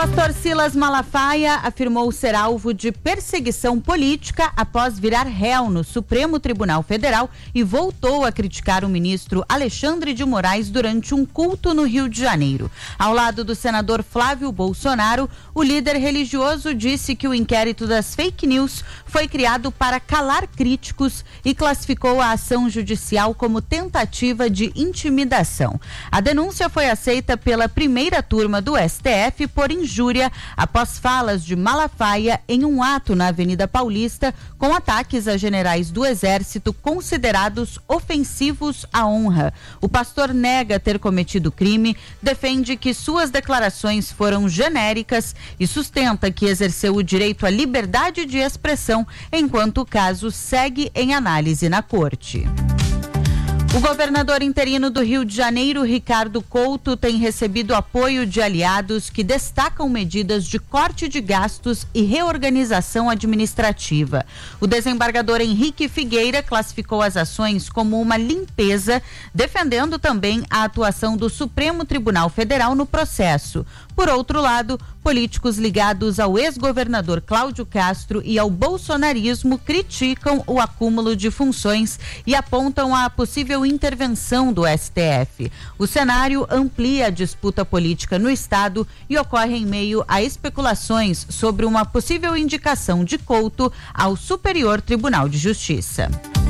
pastor Silas Malafaia afirmou ser alvo de perseguição política após virar réu no Supremo Tribunal Federal e voltou a criticar o ministro Alexandre de Moraes durante um culto no Rio de Janeiro. Ao lado do senador Flávio Bolsonaro, o líder religioso disse que o inquérito das fake news foi criado para calar críticos e classificou a ação judicial como tentativa de intimidação. A denúncia foi aceita pela primeira turma do STF por injúria após falas de Malafaia em um ato na Avenida Paulista com ataques a generais do Exército considerados ofensivos à honra. O pastor nega ter cometido crime, defende que suas declarações foram genéricas e sustenta que exerceu o direito à liberdade de expressão enquanto o caso segue em análise na corte. O governador interino do Rio de Janeiro, Ricardo Couto, tem recebido apoio de aliados que destacam medidas de corte de gastos e reorganização administrativa. O desembargador Henrique Figueira classificou as ações como uma limpeza, defendendo também a atuação do Supremo Tribunal Federal no processo. Por outro lado, políticos ligados ao ex-governador Cláudio Castro e ao bolsonarismo criticam o acúmulo de funções e apontam a possível intervenção do STF. O cenário amplia a disputa política no estado e ocorre em meio a especulações sobre uma possível indicação de Couto ao Superior Tribunal de Justiça.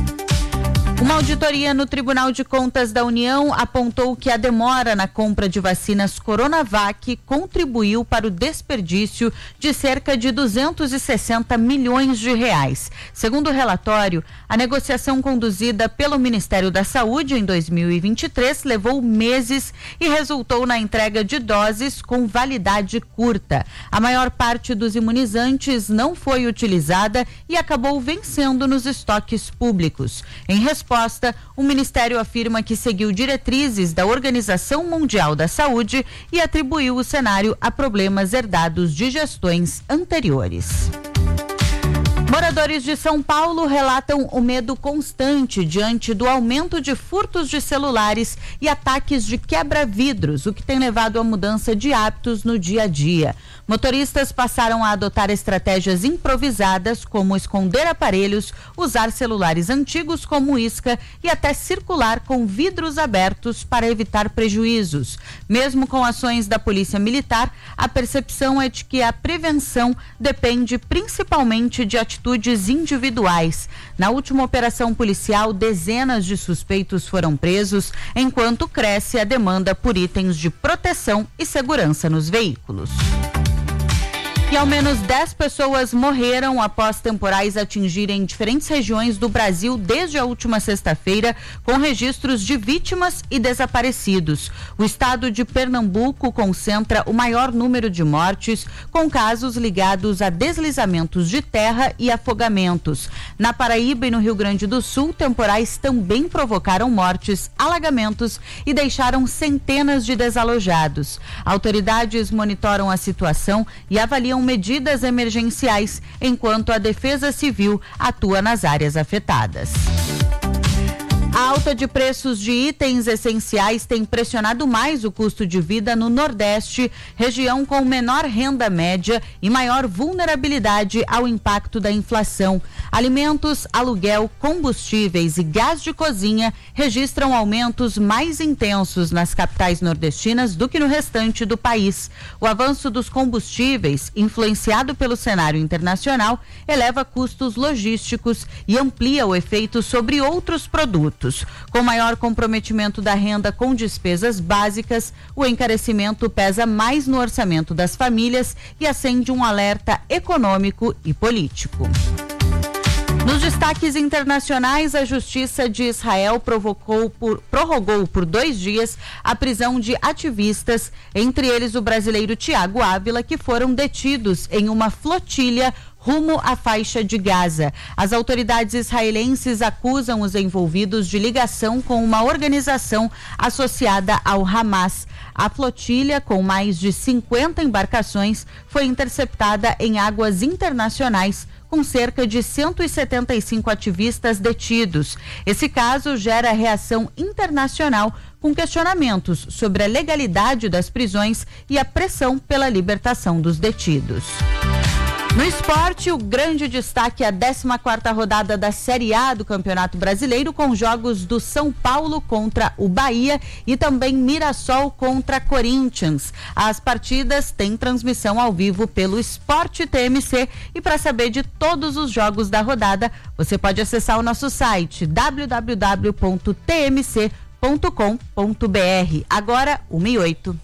Uma auditoria no Tribunal de Contas da União apontou que a demora na compra de vacinas Coronavac contribuiu para o desperdício de cerca de 260 milhões de reais. Segundo o relatório, a negociação conduzida pelo Ministério da Saúde em 2023 levou meses e resultou na entrega de doses com validade curta. A maior parte dos imunizantes não foi utilizada e acabou vencendo nos estoques públicos. Em resposta, o Ministério afirma que seguiu diretrizes da Organização Mundial da Saúde e atribuiu o cenário a problemas herdados de gestões anteriores. Moradores de São Paulo relatam o medo constante diante do aumento de furtos de celulares e ataques de quebra-vidros, o que tem levado à mudança de hábitos no dia a dia. Motoristas passaram a adotar estratégias improvisadas, como esconder aparelhos, usar celulares antigos como isca e até circular com vidros abertos para evitar prejuízos. Mesmo com ações da Polícia Militar, a percepção é de que a prevenção depende principalmente de atitudes individuais. Na última operação policial, dezenas de suspeitos foram presos, enquanto cresce a demanda por itens de proteção e segurança nos veículos. E ao menos 10 pessoas morreram após temporais atingirem diferentes regiões do Brasil desde a última sexta-feira, com registros de vítimas e desaparecidos. O estado de Pernambuco concentra o maior número de mortes, com casos ligados a deslizamentos de terra e afogamentos. Na Paraíba e no Rio Grande do Sul, temporais também provocaram mortes, alagamentos e deixaram centenas de desalojados. Autoridades monitoram a situação e avaliam medidas emergenciais, enquanto a Defesa Civil atua nas áreas afetadas. A alta de preços de itens essenciais tem pressionado mais o custo de vida no Nordeste, região com menor renda média e maior vulnerabilidade ao impacto da inflação. Alimentos, aluguel, combustíveis e gás de cozinha registram aumentos mais intensos nas capitais nordestinas do que no restante do país. O avanço dos combustíveis, influenciado pelo cenário internacional, eleva custos logísticos e amplia o efeito sobre outros produtos. Com maior comprometimento da renda com despesas básicas, o encarecimento pesa mais no orçamento das famílias e acende um alerta econômico e político. Nos destaques internacionais, a Justiça de Israel prorrogou por 2 dias a prisão de ativistas, entre eles o brasileiro Tiago Ávila, que foram detidos em uma flotilha rumo à faixa de Gaza. As autoridades israelenses acusam os envolvidos de ligação com uma organização associada ao Hamas. A flotilha, com mais de 50 embarcações, foi interceptada em águas internacionais, com cerca de 175 ativistas detidos. Esse caso gera reação internacional, com questionamentos sobre a legalidade das prisões e a pressão pela libertação dos detidos. No esporte, o grande destaque é a 14ª rodada da Série A do Campeonato Brasileiro, com jogos do São Paulo contra o Bahia e também Mirassol contra Corinthians. As partidas têm transmissão ao vivo pelo Sport TMC, e para saber de todos os jogos da rodada, você pode acessar o nosso site www.tmc.com.br. Agora, 1h08.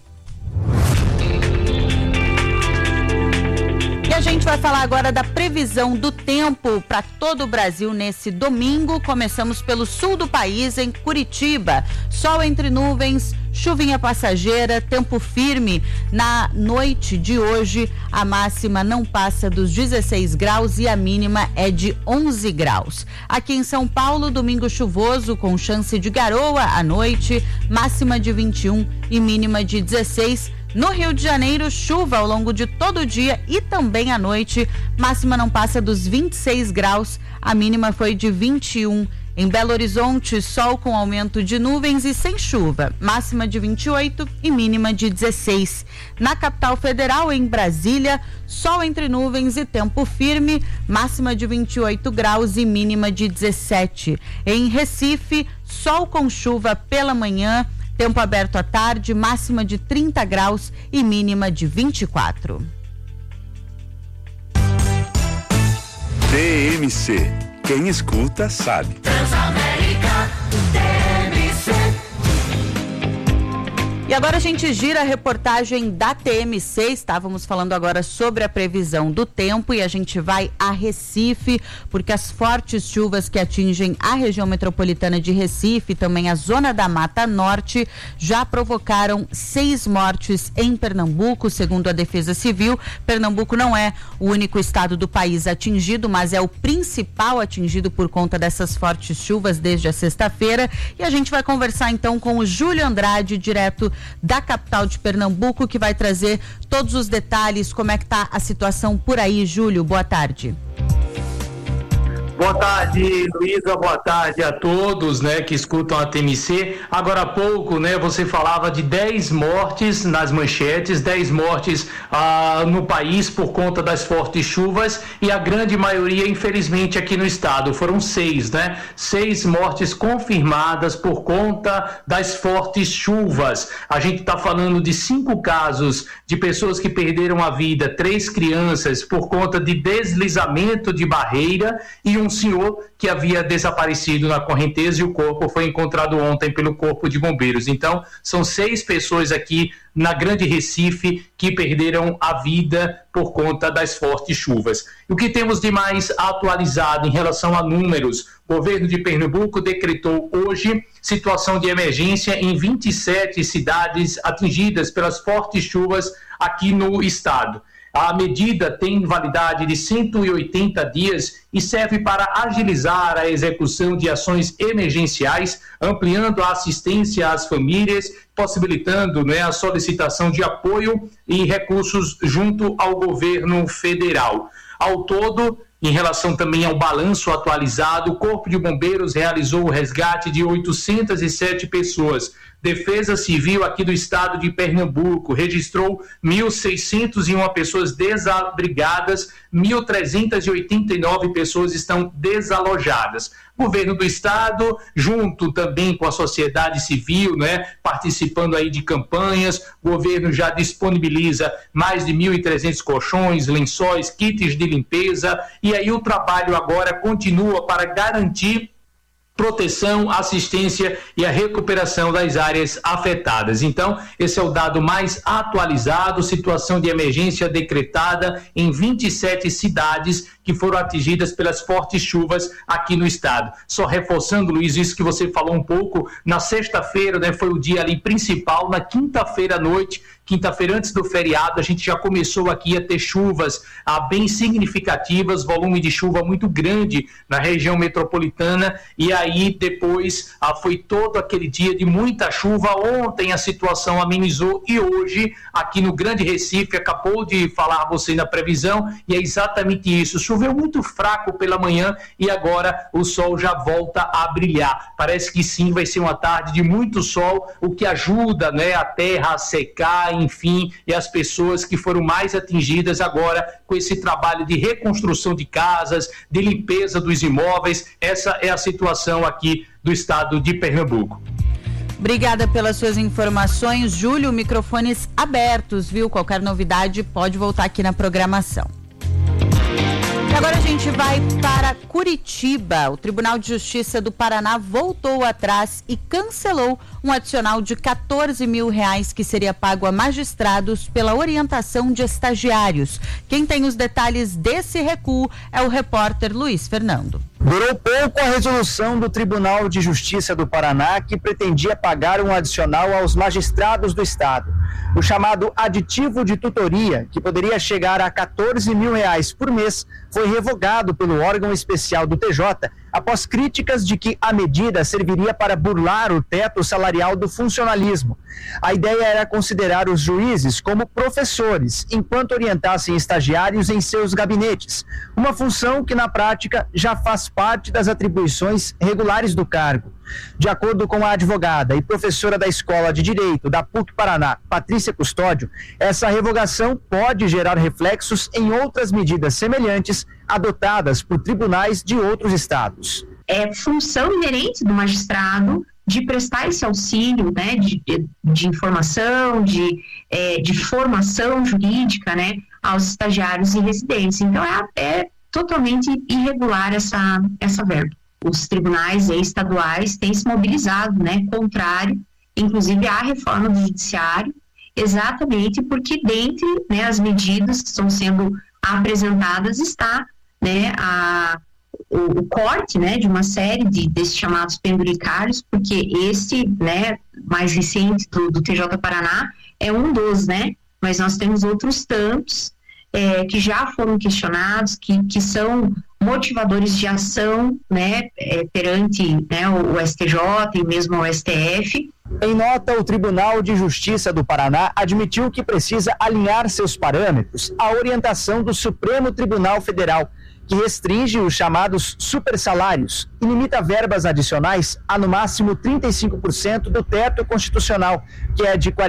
E a gente vai falar agora da previsão do tempo para todo o Brasil nesse domingo. Começamos pelo sul do país, em Curitiba. Sol entre nuvens, chuvinha passageira, tempo firme. Na noite de hoje, a máxima não passa dos 16 graus e a mínima é de 11 graus. Aqui em São Paulo, domingo chuvoso com chance de garoa à noite, máxima de 21 e mínima de 16. No Rio de Janeiro, chuva ao longo de todo o dia e também à noite, máxima não passa dos 26 graus, a mínima foi de 21. Em Belo Horizonte, sol com aumento de nuvens e sem chuva, máxima de 28 e mínima de 16. Na capital federal, em Brasília, sol entre nuvens e tempo firme, máxima de 28 graus e mínima de 17. Em Recife, sol com chuva pela manhã, tempo aberto à tarde, máxima de 30 graus e mínima de 24. TMC. Quem escuta sabe. Transamérica, TMC. E agora a gente gira a reportagem da TMC. Estávamos falando agora sobre a previsão do tempo e a gente vai a Recife, porque as fortes chuvas que atingem a região metropolitana de Recife e também a zona da Mata Norte já provocaram 6 mortes em Pernambuco, segundo a Defesa Civil. Pernambuco não é o único estado do país atingido, mas é o principal atingido por conta dessas fortes chuvas desde a sexta-feira. E a gente vai conversar então com o Júlio Andrade, direto da capital de Pernambuco, que vai trazer todos os detalhes, como é que está a situação por aí. Júlio, boa tarde. Boa tarde, Luísa, boa tarde a todos, né, que escutam a TMC. Agora há pouco, né, você falava de 10 mortes nas manchetes, 10 mortes no país por conta das fortes chuvas, e a grande maioria, infelizmente, aqui no estado. Foram 6, né? 6 mortes confirmadas por conta das fortes chuvas. A gente está falando de 5 casos de pessoas que perderam a vida, 3 crianças por conta de deslizamento de barreira, e um senhor que havia desaparecido na correnteza, e o corpo foi encontrado ontem pelo Corpo de Bombeiros. Então, são 6 pessoas aqui na Grande Recife que perderam a vida por conta das fortes chuvas. O que temos de mais atualizado em relação a números? O governo de Pernambuco decretou hoje situação de emergência em 27 cidades atingidas pelas fortes chuvas aqui no estado. A medida tem validade de 180 dias e serve para agilizar a execução de ações emergenciais, ampliando a assistência às famílias, possibilitando, né, a solicitação de apoio e recursos junto ao governo federal. Ao todo, em relação também ao balanço atualizado, o Corpo de Bombeiros realizou o resgate de 807 pessoas. Defesa Civil aqui do estado de Pernambuco registrou 1.601 pessoas desabrigadas, 1.389 pessoas estão desalojadas. Governo do estado, junto também com a sociedade civil, né, participando aí de campanhas, o governo já disponibiliza mais de 1.300 colchões, lençóis, kits de limpeza, e aí o trabalho agora continua para garantir proteção, assistência e a recuperação das áreas afetadas. Então, esse é o dado mais atualizado, situação de emergência decretada em 27 cidades que foram atingidas pelas fortes chuvas aqui no estado. Só reforçando, Luiz, isso que você falou um pouco, na sexta-feira, né, foi o dia ali principal, na quinta-feira à noite, quinta-feira antes do feriado, a gente já começou aqui a ter chuvas bem significativas, volume de chuva muito grande na região metropolitana, e aí depois foi todo aquele dia de muita chuva. Ontem a situação amenizou e hoje aqui no Grande Recife, acabou de falar você na previsão, e é exatamente isso, chuva Choveu muito fraco pela manhã e agora o sol já volta a brilhar. Parece que sim, vai ser uma tarde de muito sol, o que ajuda, né, a terra a secar, enfim, e as pessoas que foram mais atingidas agora com esse trabalho de reconstrução de casas, de limpeza dos imóveis. Essa é a situação aqui do estado de Pernambuco. Obrigada pelas suas informações, Júlio. Microfones abertos, viu? Qualquer novidade pode voltar aqui na programação. E agora a gente vai para Curitiba. O Tribunal de Justiça do Paraná voltou atrás e cancelou um adicional de R$14 mil que seria pago a magistrados pela orientação de estagiários. Quem tem os detalhes desse recuo é o repórter Luiz Fernando. Durou pouco a resolução do Tribunal de Justiça do Paraná, que pretendia pagar um adicional aos magistrados do estado. O chamado aditivo de tutoria, que poderia chegar a R$14 mil por mês, foi revogado pelo órgão especial do TJ, após críticas de que a medida serviria para burlar o teto salarial do funcionalismo. A ideia era considerar os juízes como professores, enquanto orientassem estagiários em seus gabinetes, uma função que na prática já faz parte das atribuições regulares do cargo. De acordo com a advogada e professora da Escola de Direito da PUC Paraná, Patrícia Custódio, essa revogação pode gerar reflexos em outras medidas semelhantes adotadas por tribunais de outros estados. É função inerente do magistrado de prestar esse auxílio, né, de informação, de formação jurídica, né, aos estagiários em residência. Então, é totalmente irregular essa verba. Os tribunais estaduais têm se mobilizado, né, contrário, inclusive, à reforma do judiciário, exatamente porque dentre, né, as medidas que estão sendo apresentadas está, né, o corte, né, de uma série desses chamados penduricários, porque esse, né, mais recente do TJ Paraná é um dos, né, mas nós temos outros tantos que já foram questionados, que são motivadores de ação, né, perante, né, o STJ e mesmo o STF. Em nota, o Tribunal de Justiça do Paraná admitiu que precisa alinhar seus parâmetros à orientação do Supremo Tribunal Federal, que restringe os chamados supersalários e limita verbas adicionais a no máximo 35% do teto constitucional, que é de R$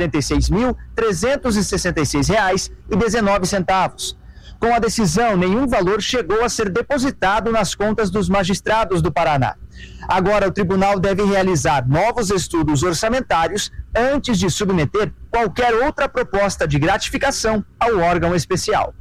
46.366,19. Com a decisão, nenhum valor chegou a ser depositado nas contas dos magistrados do Paraná. Agora, o tribunal deve realizar novos estudos orçamentários antes de submeter qualquer outra proposta de gratificação ao órgão especial.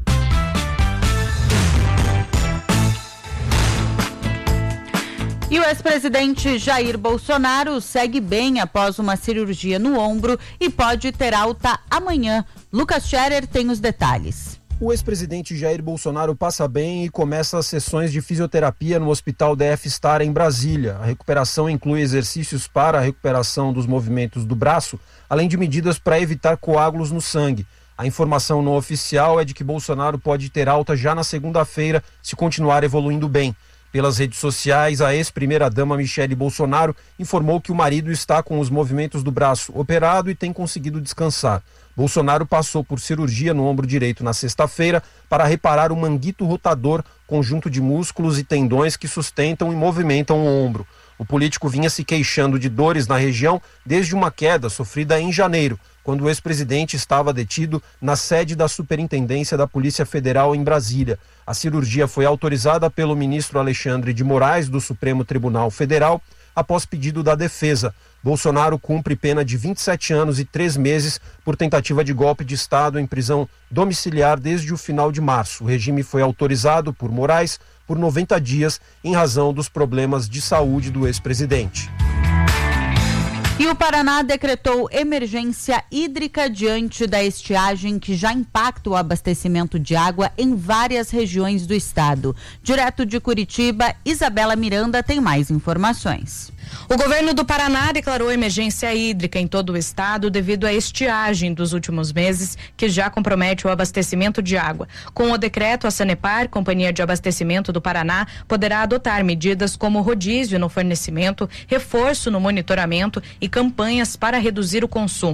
E o ex-presidente Jair Bolsonaro segue bem após uma cirurgia no ombro e pode ter alta amanhã. Lucas Scherer tem os detalhes. O ex-presidente Jair Bolsonaro passa bem e começa as sessões de fisioterapia no Hospital DF Star em Brasília. A recuperação inclui exercícios para a recuperação dos movimentos do braço, além de medidas para evitar coágulos no sangue. A informação não oficial é de que Bolsonaro pode ter alta já na segunda-feira, se continuar evoluindo bem. Pelas redes sociais, a ex-primeira-dama Michele Bolsonaro informou que o marido está com os movimentos do braço operado e tem conseguido descansar. Bolsonaro passou por cirurgia no ombro direito na sexta-feira para reparar o manguito rotador, conjunto de músculos e tendões que sustentam e movimentam o ombro. O político vinha se queixando de dores na região desde uma queda sofrida em janeiro, quando o ex-presidente estava detido na sede da Superintendência da Polícia Federal em Brasília. A cirurgia foi autorizada pelo ministro Alexandre de Moraes, do Supremo Tribunal Federal, após pedido da defesa. Bolsonaro cumpre pena de 27 anos e 3 meses por tentativa de golpe de Estado em prisão domiciliar desde o final de março. O regime foi autorizado por Moraes por 90 dias em razão dos problemas de saúde do ex-presidente. E o Paraná decretou emergência hídrica diante da estiagem que já impacta o abastecimento de água em várias regiões do estado. Direto de Curitiba, Isabela Miranda tem mais informações. O governo do Paraná declarou emergência hídrica em todo o estado devido à estiagem dos últimos meses, que já compromete o abastecimento de água. Com o decreto, a Sanepar, Companhia de Abastecimento do Paraná, poderá adotar medidas como rodízio no fornecimento, reforço no monitoramento e campanhas para reduzir o consumo.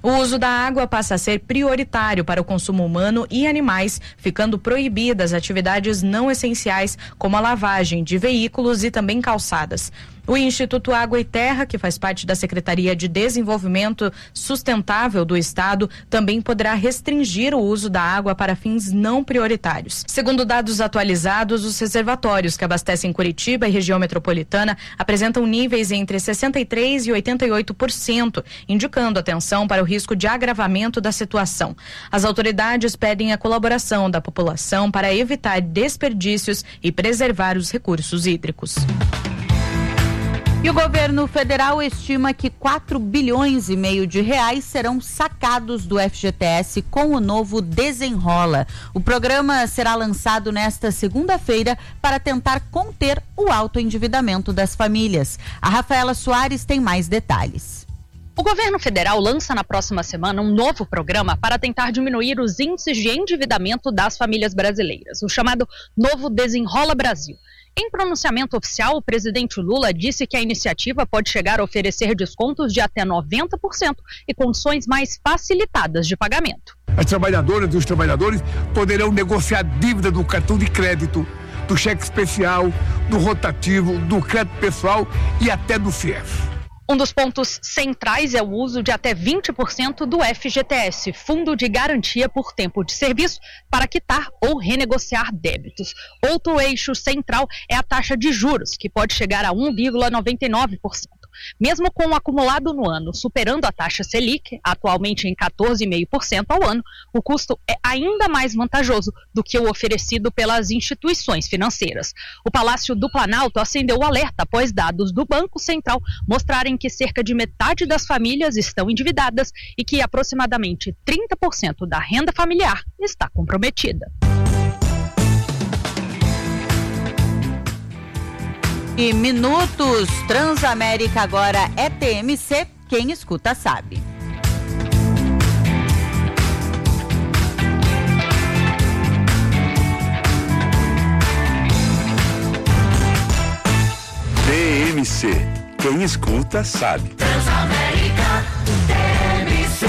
O uso da água passa a ser prioritário para o consumo humano e animais, ficando proibidas atividades não essenciais, como a lavagem de veículos e também calçadas. O Instituto Água e Terra, que faz parte da Secretaria de Desenvolvimento Sustentável do Estado, também poderá restringir o uso da água para fins não prioritários. Segundo dados atualizados, os reservatórios que abastecem Curitiba e região metropolitana apresentam níveis entre 63% e 88%, indicando atenção para o risco de agravamento da situação. As autoridades pedem a colaboração da população para evitar desperdícios e preservar os recursos hídricos. E o governo federal estima que 4 bilhões e meio de reais serão sacados do FGTS com o novo Desenrola. O programa será lançado nesta segunda-feira para tentar conter o alto endividamento das famílias. A Rafaela Soares tem mais detalhes. O governo federal lança na próxima semana um novo programa para tentar diminuir os índices de endividamento das famílias brasileiras, o chamado Novo Desenrola Brasil. Em pronunciamento oficial, o presidente Lula disse que a iniciativa pode chegar a oferecer descontos de até 90% e condições mais facilitadas de pagamento. As trabalhadoras e os trabalhadores poderão negociar dívida do cartão de crédito, do cheque especial, do rotativo, do crédito pessoal e até do FIES. Um dos pontos centrais é o uso de até 20% do FGTS, Fundo de Garantia por Tempo de Serviço, para quitar ou renegociar débitos. Outro eixo central é a taxa de juros, que pode chegar a 1,99%. Mesmo com o acumulado no ano superando a taxa Selic, atualmente em 14,5% ao ano, o custo é ainda mais vantajoso do que o oferecido pelas instituições financeiras. O Palácio do Planalto acendeu o alerta após dados do Banco Central mostrarem que cerca de metade das famílias estão endividadas e que aproximadamente 30% da renda familiar está comprometida. E minutos, Transamérica agora é TMC, quem escuta sabe. TMC, quem escuta sabe. Transamérica, TMC.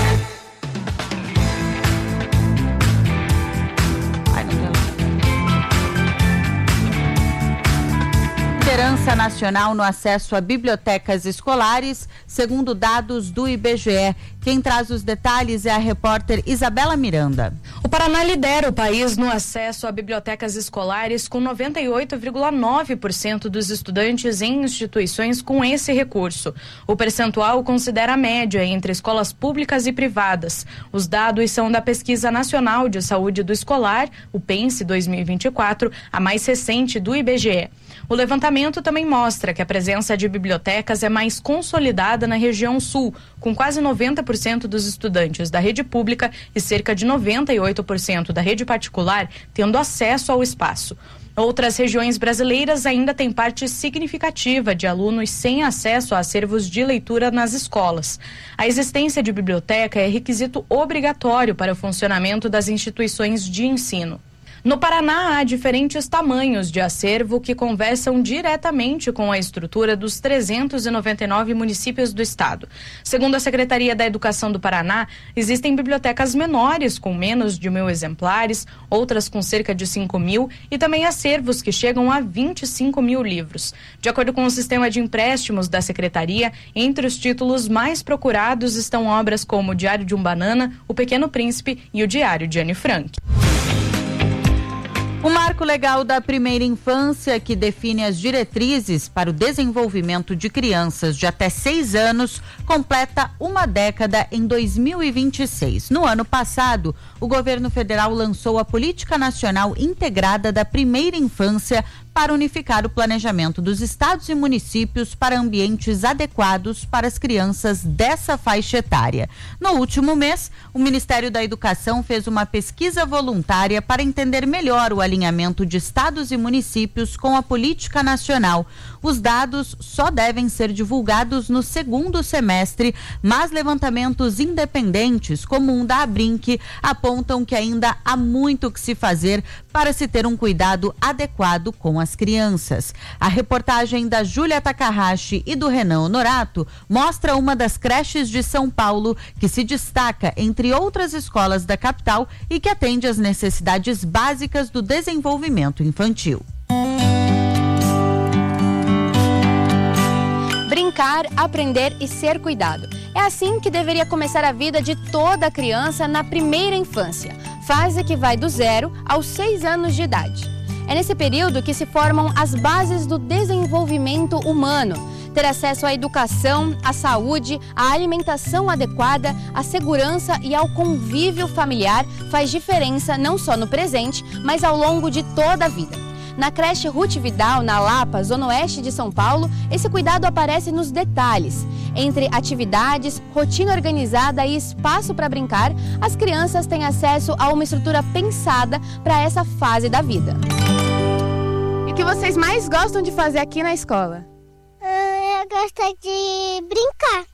Liderança nacional no acesso a bibliotecas escolares, segundo dados do IBGE. Quem traz os detalhes é a repórter Isabela Miranda. O Paraná lidera o país no acesso a bibliotecas escolares, com 98,9% dos estudantes em instituições com esse recurso. O percentual considera a média entre escolas públicas e privadas. Os dados são da Pesquisa Nacional de Saúde do Escolar, o PENSE 2024, a mais recente do IBGE. O levantamento também mostra que a presença de bibliotecas é mais consolidada na região sul, com quase 90% dos estudantes da rede pública e cerca de 98% da rede particular tendo acesso ao espaço. Outras regiões brasileiras ainda têm parte significativa de alunos sem acesso a acervos de leitura nas escolas. A existência de biblioteca é requisito obrigatório para o funcionamento das instituições de ensino. No Paraná, há diferentes tamanhos de acervo que conversam diretamente com a estrutura dos 399 municípios do estado. Segundo a Secretaria da Educação do Paraná, existem bibliotecas menores com menos de 1.000 exemplares, outras com cerca de 5.000 e também acervos que chegam a 25.000 livros. De acordo com o sistema de empréstimos da Secretaria, entre os títulos mais procurados estão obras como o Diário de um Banana, O Pequeno Príncipe e o Diário de Anne Frank. O Marco Legal da Primeira Infância, que define as diretrizes para o desenvolvimento de crianças de até 6 anos, completa uma década em 2026. No ano passado, o governo federal lançou a Política Nacional Integrada da Primeira Infância para unificar o planejamento dos estados e municípios para ambientes adequados para as crianças dessa faixa etária. No último mês, o Ministério da Educação fez uma pesquisa voluntária para entender melhor o alinhamento de estados e municípios com a política nacional. Os dados só devem ser divulgados no segundo semestre, mas levantamentos independentes, como um da Abrinq, apontam que ainda há muito que se fazer para se ter um cuidado adequado com as crianças. A reportagem da Júlia Takahashi e do Renan Honorato mostra uma das creches de São Paulo que se destaca entre outras escolas da capital e que atende às necessidades básicas do desenvolvimento infantil. Brincar, aprender e ser cuidado. É assim que deveria começar a vida de toda criança na primeira infância, fase que vai do 0 aos 6 anos de idade. É nesse período que se formam as bases do desenvolvimento humano. Ter acesso à educação, à saúde, à alimentação adequada, à segurança e ao convívio familiar faz diferença não só no presente, mas ao longo de toda a vida. Na creche Ruth Vidal, na Lapa, zona oeste de São Paulo, esse cuidado aparece nos detalhes. Entre atividades, rotina organizada e espaço para brincar, as crianças têm acesso a uma estrutura pensada para essa fase da vida. E o que vocês mais gostam de fazer aqui na escola? Eu gosto de brincar,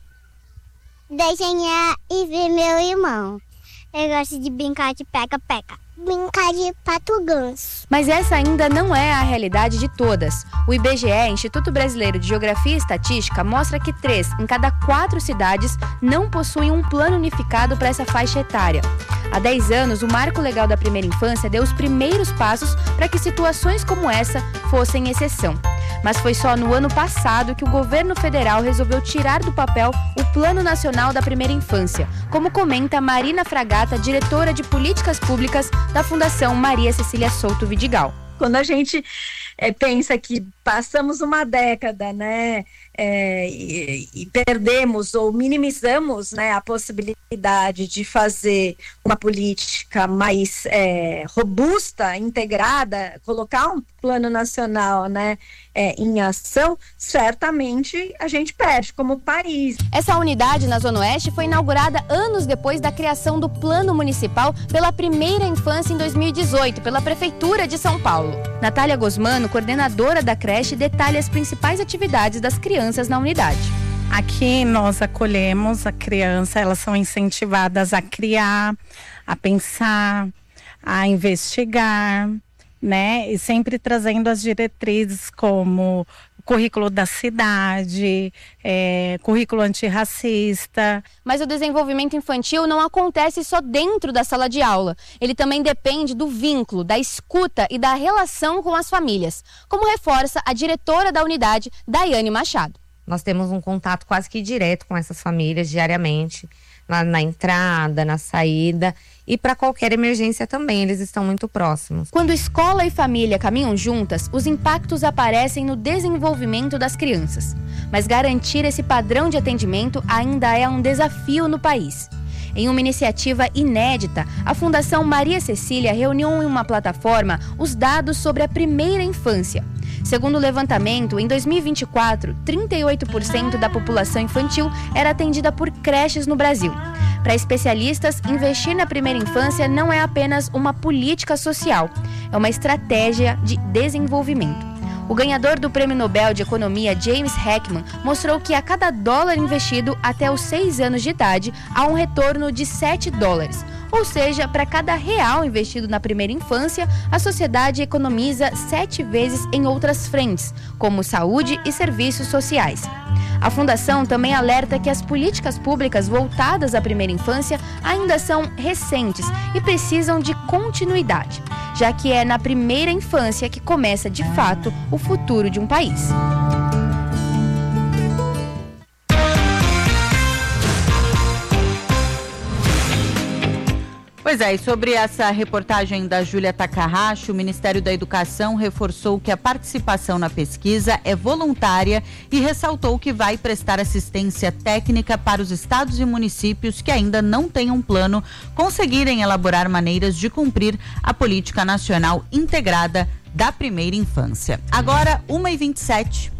desenhar e ver meu irmão. Eu gosto de brincar de pega-pega. Brincar de pato-ganso. Mas essa ainda não é a realidade de todas. O IBGE, Instituto Brasileiro de Geografia e Estatística, mostra que 3 em cada 4 cidades não possuem um plano unificado para essa faixa etária. Há 10 anos, o Marco Legal da Primeira Infância deu os primeiros passos para que situações como essa fossem exceção. Mas foi só no ano passado que o governo federal resolveu tirar do papel o Plano Nacional da Primeira Infância, como comenta Marina Fragata, diretora de Políticas Públicas da Fundação Maria Cecília Souto Vidigal. Quando a gente pensa que passamos uma década, né, e perdemos ou minimizamos, né, a possibilidade de fazer uma política mais robusta, integrada, colocar um plano nacional, né, em ação, certamente a gente perde como país. Essa unidade na Zona Oeste foi inaugurada anos depois da criação do Plano Municipal pela Primeira Infância em 2018, pela Prefeitura de São Paulo. Natália Gosmano, coordenadora da creche, detalha as principais atividades das crianças na unidade. Aqui nós acolhemos a criança, elas são incentivadas a criar, a pensar, a investigar, né? E sempre trazendo as diretrizes como o currículo da cidade, currículo antirracista. Mas o desenvolvimento infantil não acontece só dentro da sala de aula. Ele também depende do vínculo, da escuta e da relação com as famílias, como reforça a diretora da unidade, Daiane Machado. Nós temos um contato quase que direto com essas famílias diariamente, na entrada, na saída e para qualquer emergência também, eles estão muito próximos. Quando escola e família caminham juntas, os impactos aparecem no desenvolvimento das crianças. Mas garantir esse padrão de atendimento ainda é um desafio no país. Em uma iniciativa inédita, a Fundação Maria Cecília reuniu em uma plataforma os dados sobre a primeira infância. Segundo o levantamento, em 2024, 38% da população infantil era atendida por creches no Brasil. Para especialistas, investir na primeira infância não é apenas uma política social, é uma estratégia de desenvolvimento. O ganhador do Prêmio Nobel de Economia, James Heckman, mostrou que a cada dólar investido até os 6 anos de idade, há um retorno de $7. Ou seja, para cada real investido na primeira infância, a sociedade economiza 7 vezes em outras frentes, como saúde e serviços sociais. A Fundação também alerta que as políticas públicas voltadas à primeira infância ainda são recentes e precisam de continuidade, já que é na primeira infância que começa, de fato, o futuro de um país. Pois é, e sobre essa reportagem da Júlia Takahashi, o Ministério da Educação reforçou que a participação na pesquisa é voluntária e ressaltou que vai prestar assistência técnica para os estados e municípios que ainda não têm um plano conseguirem elaborar maneiras de cumprir a Política Nacional Integrada da Primeira Infância. Agora, 1h27.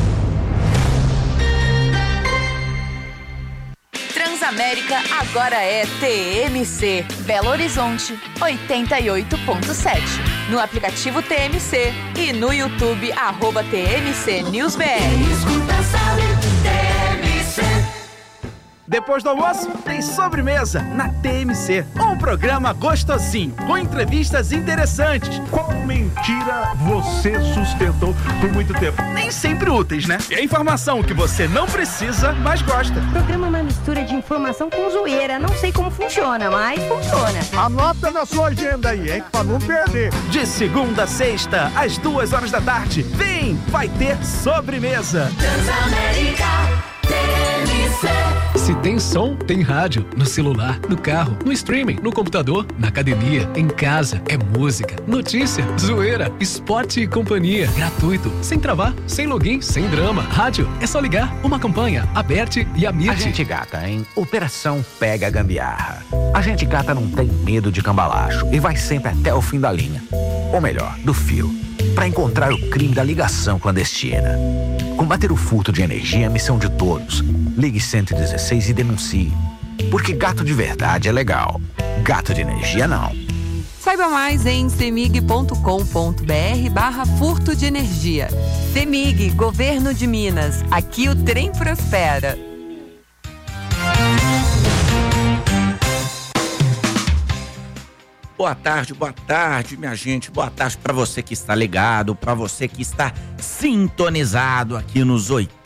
Transamérica agora é TMC. Belo Horizonte, 88.7. No aplicativo TMC e no YouTube, @TMC News BR. Depois do almoço, tem sobremesa na TMC. Um programa gostosinho, com entrevistas interessantes. Qual mentira você sustentou por muito tempo? Nem sempre úteis, né? É informação que você não precisa, mas gosta. O programa é uma mistura de informação com zoeira. Não sei como funciona, mas funciona. Anota na sua agenda aí, hein? Pra não perder. De segunda a sexta, às 2h da tarde. Vem, vai ter sobremesa. Transamérica TMC. Se tem som, tem rádio. No celular, no carro, no streaming, no computador, na academia, em casa. É música, notícia, zoeira, esporte e companhia. Gratuito, sem travar, sem login, sem drama. Rádio, é só ligar. Uma campanha, aperte e amite. A gente gata, hein? Operação Pega a Gambiarra. A gente gata não tem medo de cambalacho e vai sempre até o fim da linha. Ou melhor, do fio. Para encontrar o crime da ligação clandestina. Combater o furto de energia é a missão de todos. Ligue 116 e denuncie. Porque gato de verdade é legal. Gato de energia não. Saiba mais em cemig.com.br/furto de energia. Cemig, Governo de Minas. Aqui o trem prospera. Boa tarde, minha gente. Boa tarde para você que está ligado, para você que está sintonizado aqui nos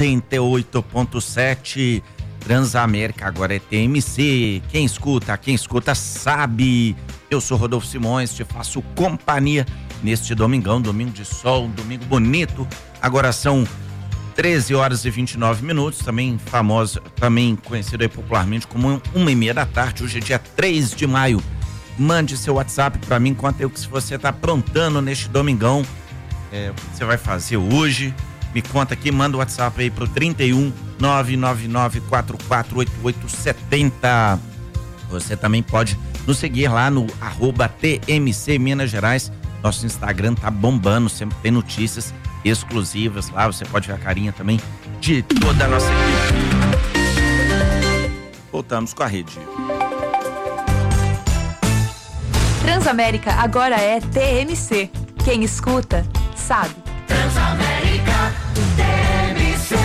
88.7 Transamérica. Agora é TMC. Quem escuta sabe. Eu sou Rodolfo Simões, te faço companhia neste domingão, domingo de sol, um domingo bonito. Agora são 13h29, também conhecido aí popularmente como 1h30 da tarde. Hoje é dia 3 de maio. Mande seu WhatsApp para mim, conta aí o que você tá aprontando neste domingão. O que você vai fazer hoje? Me conta aqui, manda o WhatsApp aí pro 31 999448870. Você também pode nos seguir lá no @TMC Minas Gerais. Nosso Instagram tá bombando, sempre tem notícias exclusivas lá. Você pode ver a carinha também de toda a nossa equipe. Voltamos com a rede. Transamérica agora é TMC. Quem escuta, sabe. Transamérica TMC.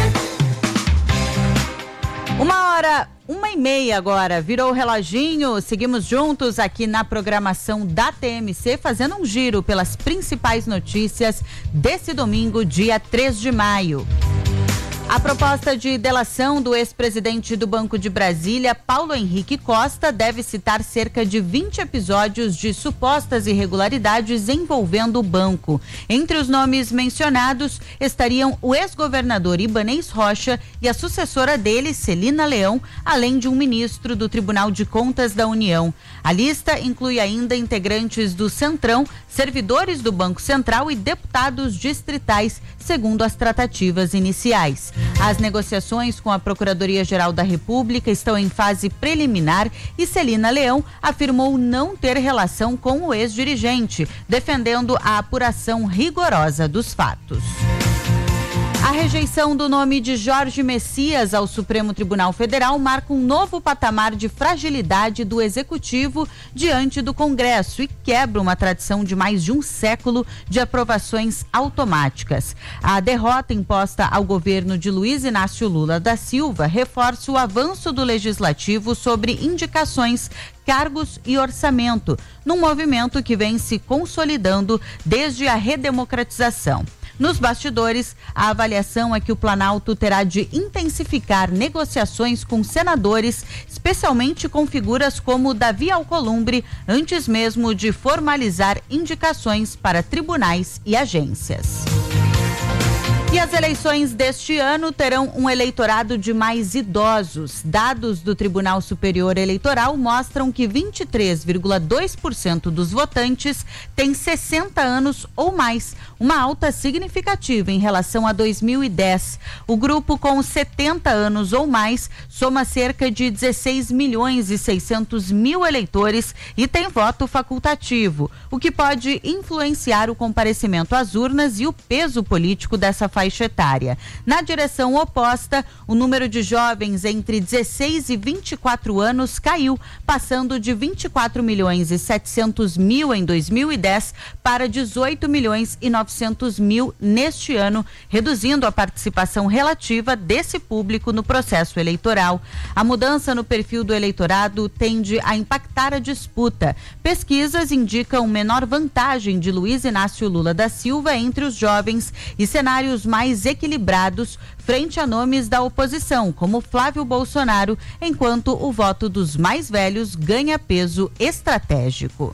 1h30 agora, virou o reloginho. Seguimos juntos aqui na programação da TMC, fazendo um giro pelas principais notícias desse domingo, dia 3 de maio. A proposta de delação do ex-presidente do Banco de Brasília, Paulo Henrique Costa, deve citar cerca de 20 episódios de supostas irregularidades envolvendo o banco. Entre os nomes mencionados estariam o ex-governador Ibanez Rocha e a sucessora dele, Celina Leão, além de um ministro do Tribunal de Contas da União. A lista inclui ainda integrantes do Centrão, servidores do Banco Central e deputados distritais, segundo as tratativas iniciais. As negociações com a Procuradoria-Geral da República estão em fase preliminar e Celina Leão afirmou não ter relação com o ex-dirigente, defendendo a apuração rigorosa dos fatos. A rejeição do nome de Jorge Messias ao Supremo Tribunal Federal marca um novo patamar de fragilidade do Executivo diante do Congresso e quebra uma tradição de mais de um século de aprovações automáticas. A derrota imposta ao governo de Luiz Inácio Lula da Silva reforça o avanço do Legislativo sobre indicações, cargos e orçamento, num movimento que vem se consolidando desde a redemocratização. Nos bastidores, a avaliação é que o Planalto terá de intensificar negociações com senadores, especialmente com figuras como Davi Alcolumbre, antes mesmo de formalizar indicações para tribunais e agências. E as eleições deste ano terão um eleitorado de mais idosos. Dados do Tribunal Superior Eleitoral mostram que 23,2% dos votantes têm 60 anos ou mais, uma alta significativa em relação a 2010. O grupo com 70 anos ou mais soma cerca de 16.600.000 eleitores e tem voto facultativo, o que pode influenciar o comparecimento às urnas e o peso político dessa faixa faixa etária. Na direção oposta, o número de jovens entre 16 e 24 anos caiu, passando de 24 milhões e 700 mil em 2010 para 18 milhões e 900 mil neste ano, reduzindo a participação relativa desse público no processo eleitoral. A mudança no perfil do eleitorado tende a impactar a disputa. Pesquisas indicam menor vantagem de Luiz Inácio Lula da Silva entre os jovens e cenários mais equilibrados frente a nomes da oposição, como Flávio Bolsonaro, enquanto o voto dos mais velhos ganha peso estratégico.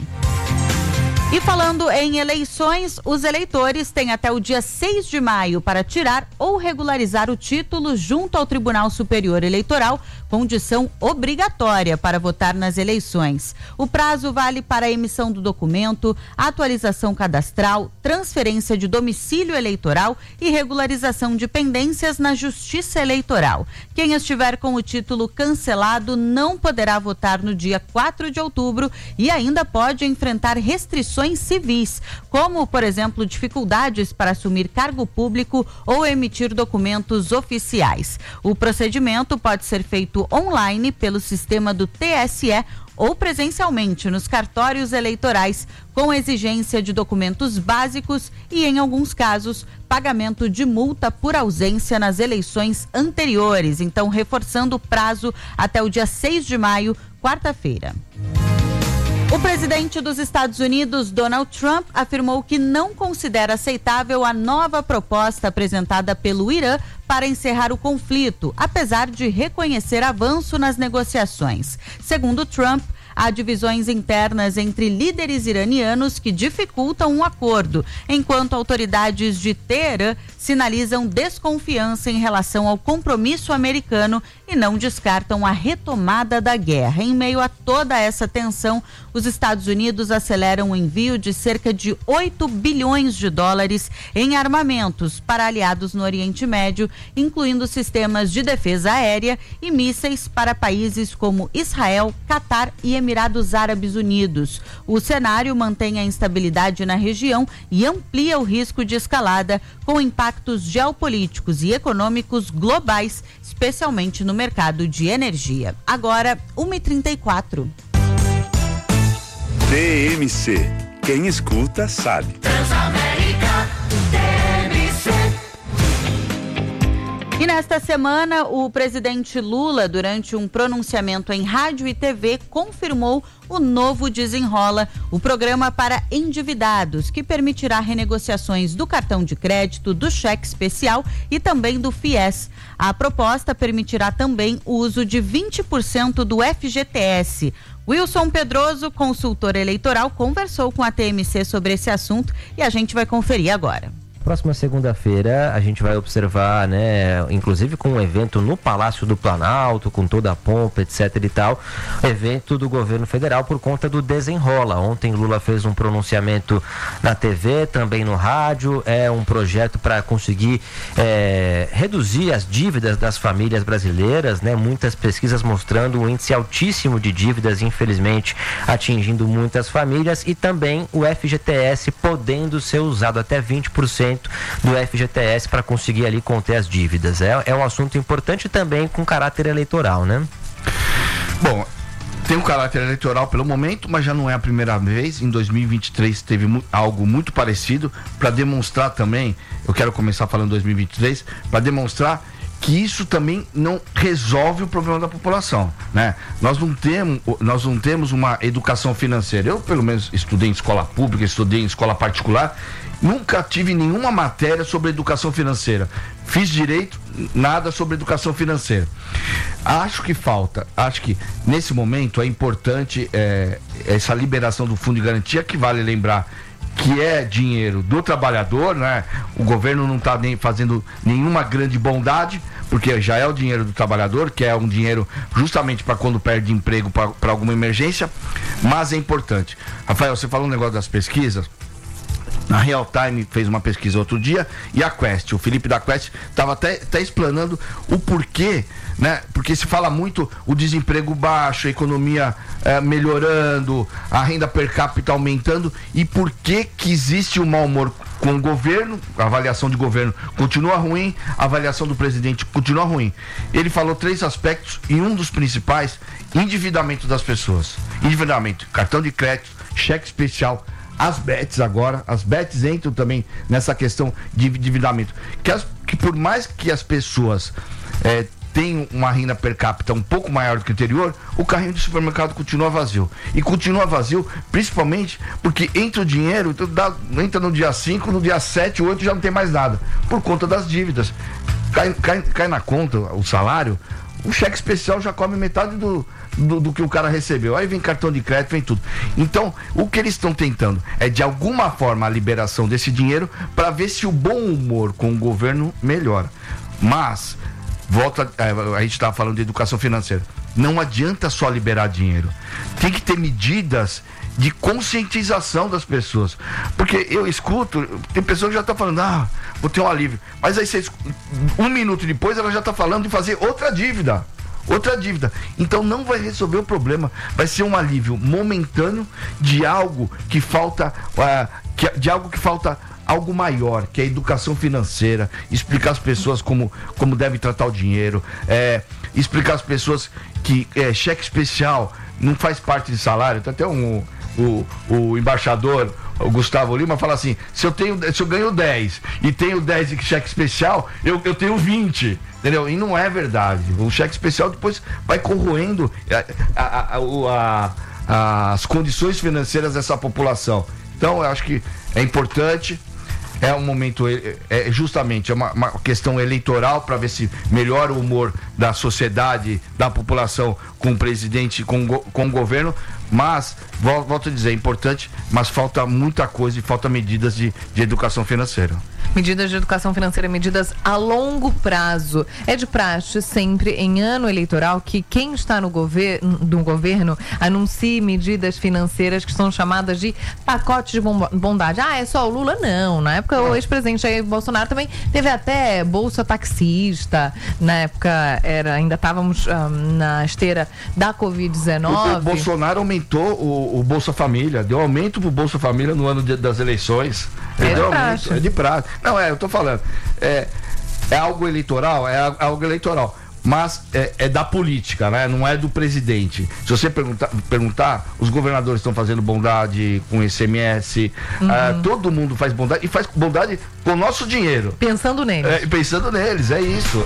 E falando em eleições, os eleitores têm até o dia 6 de maio para tirar ou regularizar o título junto ao Tribunal Superior Eleitoral, condição obrigatória para votar nas eleições. O prazo vale para a emissão do documento, atualização cadastral, transferência de domicílio eleitoral e regularização de pendências na Justiça Eleitoral. Quem estiver com o título cancelado não poderá votar no dia 4 de outubro e ainda pode enfrentar restrições civis, como, por exemplo, dificuldades para assumir cargo público ou emitir documentos oficiais. O procedimento pode ser feito online pelo sistema do TSE ou presencialmente nos cartórios eleitorais, com exigência de documentos básicos e, em alguns casos, pagamento de multa por ausência nas eleições anteriores. Então, reforçando o prazo até o dia 6 de maio, quarta-feira. O presidente dos Estados Unidos, Donald Trump, afirmou que não considera aceitável a nova proposta apresentada pelo Irã para encerrar o conflito, apesar de reconhecer avanço nas negociações. Segundo Trump, há divisões internas entre líderes iranianos que dificultam um acordo, enquanto autoridades de Teherã sinalizam desconfiança em relação ao compromisso americano e não descartam a retomada da guerra. Em meio a toda essa tensão, os Estados Unidos aceleram o envio de cerca de 8 bilhões de dólares em armamentos para aliados no Oriente Médio, incluindo sistemas de defesa aérea e mísseis para países como Israel, Catar e Emirados Árabes Unidos. O cenário mantém a instabilidade na região e amplia o risco de escalada, com impactos geopolíticos e econômicos globais, especialmente no mercado de energia. Agora, 1h34. TMC. Quem escuta sabe. Transamérica TMC. E nesta semana, o presidente Lula, durante um pronunciamento em rádio e TV, confirmou o novo Desenrola, o programa para endividados, que permitirá renegociações do cartão de crédito, do cheque especial e também do FIES. A proposta permitirá também o uso de 20% do FGTS. Wilson Pedroso, consultor eleitoral, conversou com a TMC sobre esse assunto e a gente vai conferir agora. Próxima segunda-feira a gente vai observar, né, inclusive com um evento no Palácio do Planalto, com toda a pompa, etc e tal, evento do governo federal por conta do Desenrola. Ontem Lula fez um pronunciamento na TV, também no rádio, é um projeto para conseguir reduzir as dívidas das famílias brasileiras, né, muitas pesquisas mostrando um índice altíssimo de dívidas, infelizmente, atingindo muitas famílias, e também o FGTS podendo ser usado até 20% do FGTS para conseguir ali conter as dívidas. É um assunto importante também com caráter eleitoral, né? Bom, tem um caráter eleitoral pelo momento, mas já não é a primeira vez. Em 2023 teve algo muito parecido, para demonstrar também, eu quero começar falando 2023, para demonstrar que isso também não resolve o problema da população, né? Nós não temos uma educação financeira. Eu, pelo menos, estudei em escola pública, estudei em escola particular, nunca tive nenhuma matéria sobre educação financeira. Fiz direito, nada sobre educação financeira. Acho que nesse momento é importante essa liberação do fundo de garantia, que vale lembrar que é dinheiro do trabalhador, né? O governo não está nem fazendo nenhuma grande bondade, porque já é o dinheiro do trabalhador, que é um dinheiro justamente para quando perde emprego, para alguma emergência, mas é importante. Rafael, você falou um negócio das pesquisas. A Real Time fez uma pesquisa outro dia, e a Quest, o Felipe da Quest, estava até explanando o porquê, né? Porque se fala muito o desemprego baixo, a economia melhorando, a renda per capita aumentando, e por que existe um mau humor com o governo, a avaliação de governo continua ruim, a avaliação do presidente continua ruim. Ele falou 3 aspectos e um dos principais, endividamento das pessoas. Endividamento, cartão de crédito, cheque especial, as bets agora, as bets entram também nessa questão de endividamento. Que por mais que as pessoas tenham uma renda per capita um pouco maior do que o anterior, o carrinho de supermercado continua vazio. E continua vazio principalmente porque entra o dinheiro, entra no dia 5, no dia 7, 8 já não tem mais nada, por conta das dívidas. Cai na conta o salário, o cheque especial já come metade do que o cara recebeu. Aí vem cartão de crédito, vem tudo. Então, o que eles estão tentando é, de alguma forma, a liberação desse dinheiro para ver se o bom humor com o governo melhora. Mas, a gente estava falando de educação financeira. Não adianta só liberar dinheiro. Tem que ter medidas de conscientização das pessoas. Porque eu escuto, tem pessoas que já estão falando, vou ter um alívio. Mas aí, 1 minuto depois, ela já está falando de fazer outra dívida. Então não vai resolver o problema. Vai ser um alívio momentâneo de algo que falta, algo maior, que é a educação financeira, explicar às pessoas como devem tratar o dinheiro, explicar às pessoas que cheque especial não faz parte de salário. Tem até o embaixador, o Gustavo Lima, fala assim: se eu ganho 10 e tenho 10 de cheque especial, eu tenho 20, entendeu? E não é verdade. O cheque especial depois vai corroendo as condições financeiras dessa população. Então eu acho que é importante. É um momento, justamente, é uma questão eleitoral para ver se melhora o humor da sociedade, da população com o presidente, com o governo, mas, volto a dizer, é importante, mas falta muita coisa e falta medidas de educação financeira. Medidas de educação financeira, medidas a longo prazo. É de praxe sempre em ano eleitoral que quem está no governo anuncie medidas financeiras que são chamadas de pacotes de bondade. É só o Lula? Não. Na época o ex-presidente Jair Bolsonaro também teve até bolsa taxista. Na época ainda estávamos na esteira da Covid-19. O Bolsonaro aumentou o Bolsa Família, deu aumento pro Bolsa Família no ano das eleições. É de praxe. Não, eu tô falando. É algo eleitoral? É algo eleitoral. Mas é da política, né? Não é do presidente. Se você perguntar, os governadores estão fazendo bondade com ICMS, todo mundo faz bondade e faz bondade com o nosso dinheiro. Pensando neles. Pensando neles, é isso.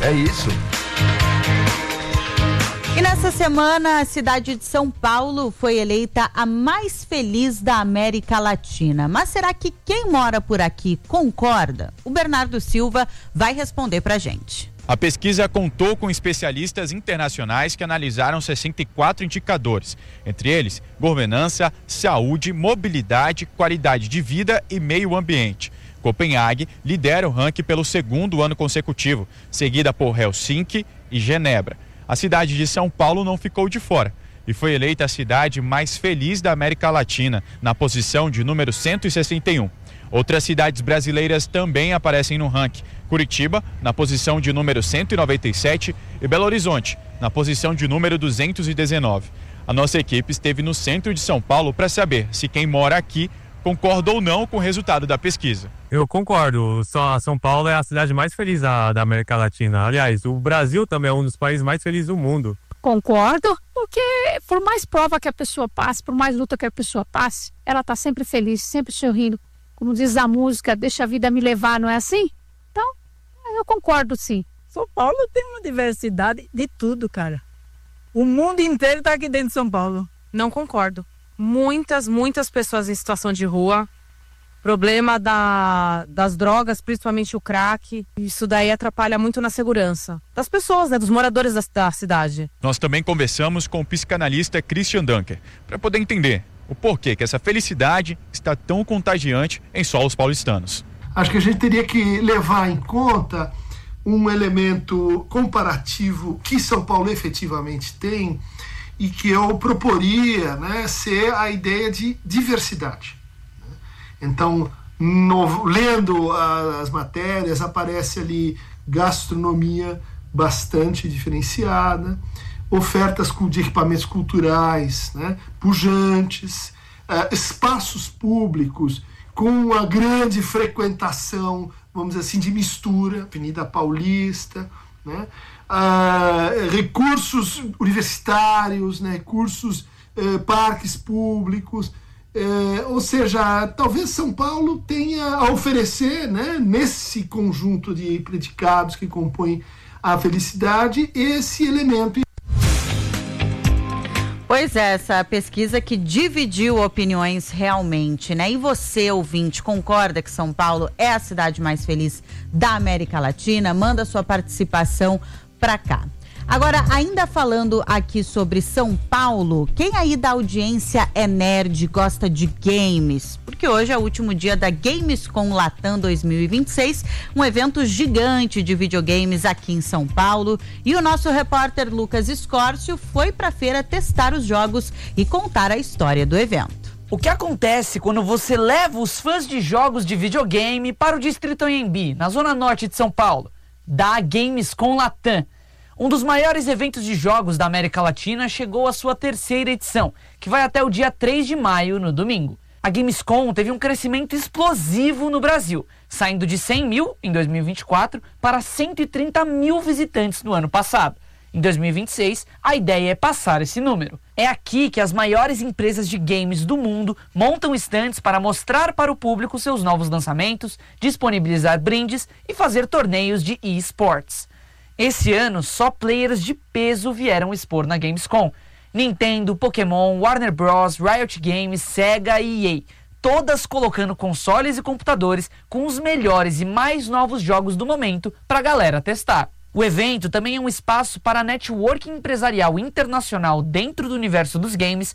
E nessa semana, a cidade de São Paulo foi eleita a mais feliz da América Latina. Mas será que quem mora por aqui concorda? O Bernardo Silva vai responder pra gente. A pesquisa contou com especialistas internacionais que analisaram 64 indicadores, entre eles governança, saúde, mobilidade, qualidade de vida e meio ambiente. Copenhague lidera o ranking pelo 2º ano consecutivo, seguida por Helsinki e Genebra. A cidade de São Paulo não ficou de fora e foi eleita a cidade mais feliz da América Latina, na posição de número 161. Outras cidades brasileiras também aparecem no ranking. Curitiba, na posição de número 197, e Belo Horizonte, na posição de número 219. A nossa equipe esteve no centro de São Paulo para saber se quem mora aqui concorda ou não com o resultado da pesquisa. Eu concordo. São Paulo é a cidade mais feliz da América Latina. Aliás, o Brasil também é um dos países mais felizes do mundo. Concordo, porque por mais prova que a pessoa passe, por mais luta que a pessoa passe, ela está sempre feliz, sempre sorrindo. Como diz a música, deixa a vida me levar, não é assim? Então, eu concordo sim. São Paulo tem uma diversidade de tudo, cara. O mundo inteiro está aqui dentro de São Paulo. Não concordo. Muitas pessoas em situação de rua. Problema das drogas, principalmente o crack. Isso daí atrapalha muito na segurança das pessoas, né, dos moradores da cidade. Nós também conversamos com o psicanalista Christian Dunker para poder entender o porquê que essa felicidade está tão contagiante em solos paulistanos. Acho que a gente teria que levar em conta um elemento comparativo que São Paulo efetivamente tem e que eu proporia, né, ser a ideia de diversidade. Então, lendo as matérias, aparece ali gastronomia bastante diferenciada, ofertas de equipamentos culturais, né, pujantes, espaços públicos com uma grande frequentação, vamos dizer assim, de mistura, Avenida Paulista, né? Recursos universitários, né? Recursos, parques públicos, ou seja, talvez São Paulo tenha a oferecer, né, nesse conjunto de predicados que compõem a felicidade, esse elemento. Pois é, essa pesquisa que dividiu opiniões realmente, né? E você, ouvinte, concorda que São Paulo é a cidade mais feliz da América Latina? Manda sua participação pra cá. Agora, ainda falando aqui sobre São Paulo, quem aí da audiência é nerd, gosta de games? Porque hoje é o último dia da Gamescom Latam 2026, um evento gigante de videogames aqui em São Paulo. E o nosso repórter Lucas Escórcio foi pra feira testar os jogos e contar a história do evento. O que acontece quando você leva os fãs de jogos de videogame para o Distrito Anhembi, na zona norte de São Paulo, da Gamescom Latam? Um dos maiores eventos de jogos da América Latina chegou à sua 3ª edição, que vai até o dia 3 de maio, no domingo. A Gamescom teve um crescimento explosivo no Brasil, saindo de 100 mil em 2024 para 130 mil visitantes no ano passado. Em 2026, a ideia é passar esse número. É aqui que as maiores empresas de games do mundo montam estandes para mostrar para o público seus novos lançamentos, disponibilizar brindes e fazer torneios de eSports. Esse ano, só players de peso vieram expor na Gamescom. Nintendo, Pokémon, Warner Bros, Riot Games, Sega e EA. Todas colocando consoles e computadores com os melhores e mais novos jogos do momento para a galera testar. O evento também é um espaço para networking empresarial internacional dentro do universo dos games,